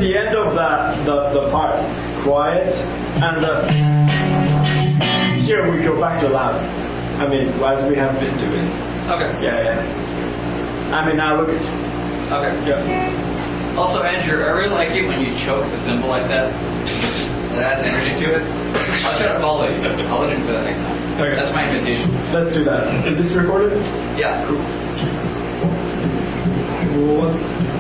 the end of the part, quiet, and here we go back to loud. I mean, as we have been doing. Okay. Yeah. I mean, now look at. Okay. Yeah. Also, Andrew, I really like it when you choke the cymbal like that. That adds energy to it. I'll try to follow you. I'll listen to that next time. Okay. That's my invitation. Let's do that. Is this recorded? Yeah. Cool.